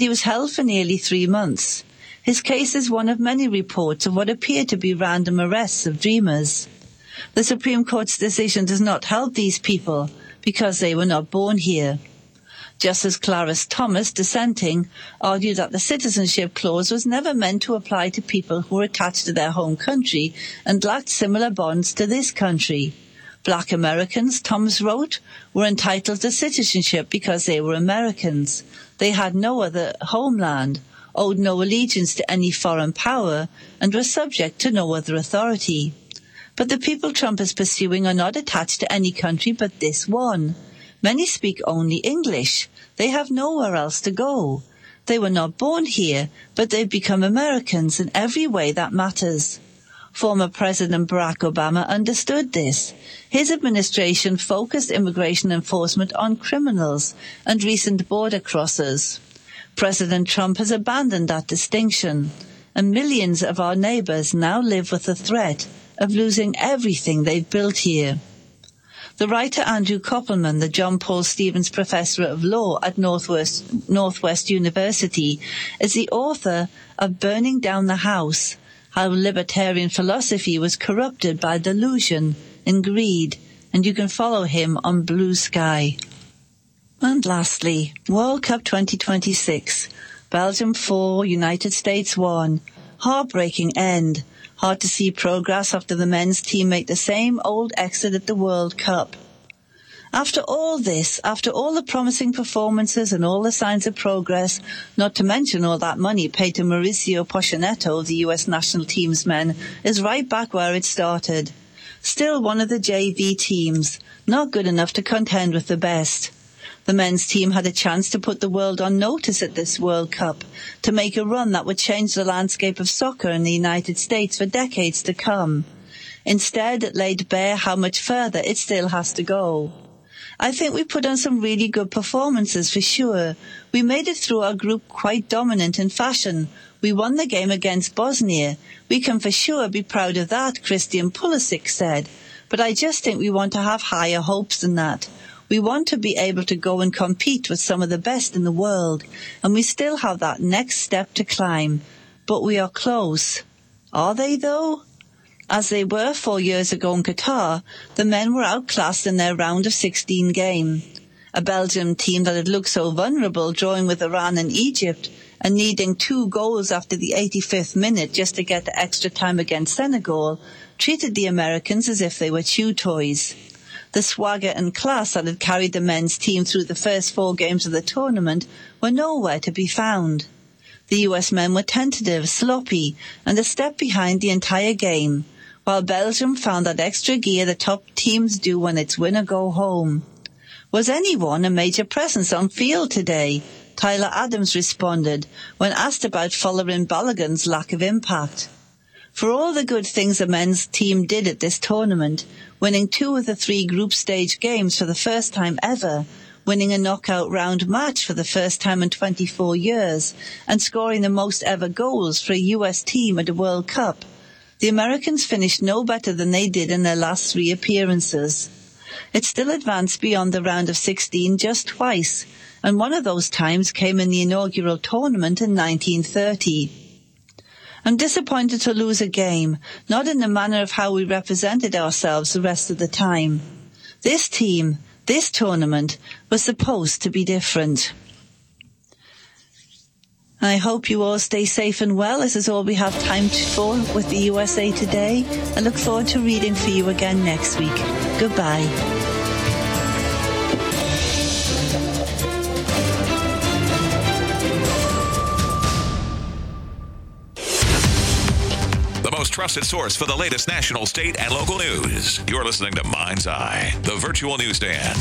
He was held for nearly 3 months. His case is one of many reports of what appear to be random arrests of dreamers. The Supreme Court's decision does not help these people because they were not born here. Justice Clarence Thomas, dissenting, argued that the citizenship clause was never meant to apply to people who were attached to their home country and lacked similar bonds to this country. Black Americans, Thomas wrote, were entitled to citizenship because they were Americans. They had no other homeland, owed no allegiance to any foreign power, and were subject to no other authority. But the people Trump is pursuing are not attached to any country but this one. Many speak only English. They have nowhere else to go. They were not born here, but they've become Americans in every way that matters. Former President Barack Obama understood this. His administration focused immigration enforcement on criminals and recent border crossers. President Trump has abandoned that distinction, and millions of our neighbors now live with the threat of losing everything they've built here. The writer Andrew Koppelman, the John Paul Stevens Professor of Law at Northwest University, is the author of Burning Down the House, How Libertarian Philosophy Was Corrupted by Delusion and Greed, and you can follow him on Blue Sky. And lastly, World Cup 2026. Belgium 4, United States 1. Heartbreaking end. Hard to see progress after the men's team make the same old exit at the World Cup. After all this, after all the promising performances and all the signs of progress, not to mention all that money paid to Mauricio Pochettino, the US national team's men, is right back where it started. Still one of the JV teams, not good enough to contend with the best. The men's team had a chance to put the world on notice at this World Cup, to make a run that would change the landscape of soccer in the United States for decades to come. Instead, it laid bare how much further it still has to go. I think we put on some really good performances for sure. We made it through our group quite dominant in fashion. We won the game against Bosnia. We can for sure be proud of that, Christian Pulisic said. But I just think we want to have higher hopes than that. We want to be able to go and compete with some of the best in the world, and we still have that next step to climb. But we are close. Are they, though? As they were 4 years ago in Qatar, the men were outclassed in their round of 16 game. A Belgium team that had looked so vulnerable, drawing with Iran and Egypt, and needing 2 goals after the 85th minute just to get the extra time against Senegal, treated the Americans as if they were chew toys. The swagger and class that had carried the men's team through the first 4 games of the tournament were nowhere to be found. The US men were tentative, sloppy, and a step behind the entire game, while Belgium found that extra gear the top teams do when it's win or go home. Was anyone a major presence on field today? Tyler Adams responded when asked about Folarin Balogun's lack of impact. For all the good things the men's team did at this tournament, winning 2 of the 3 group stage games for the first time ever, winning a knockout round match for the first time in 24 years, and scoring the most ever goals for a US team at a World Cup, the Americans finished no better than they did in their last 3 appearances. It still advanced beyond the round of 16 just twice, and one of those times came in the inaugural tournament in 1930. I'm disappointed to lose a game, not in the manner of how we represented ourselves the rest of the time. This team, this tournament, was supposed to be different. I hope you all stay safe and well. This is all we have time for with the USA Today. I look forward to reading for you again next week. Goodbye. Most trusted source for the latest national, state, and local news. You're listening to Mind's Eye, the virtual newsstand.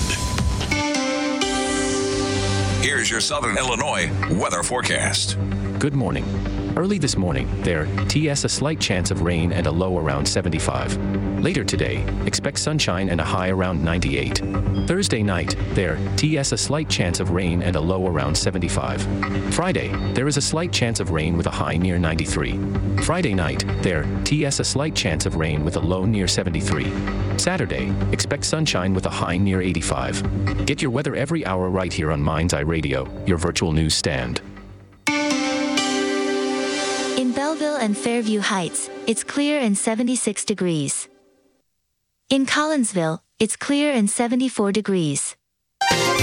Here's your Southern Illinois weather forecast. Good morning. Early this morning, there, TS a slight chance of rain and a low around 75. Later today, expect sunshine and a high around 98. Thursday night, there, TS a slight chance of rain and a low around 75. Friday, there is a slight chance of rain with a high near 93. Friday night, there, TS a slight chance of rain with a low near 73. Saturday, expect sunshine with a high near 85. Get your weather every hour right here on Mind's Eye Radio, your virtual news stand. In Belleville and Fairview Heights, it's clear and 76 degrees. In Collinsville, it's clear and 74 degrees.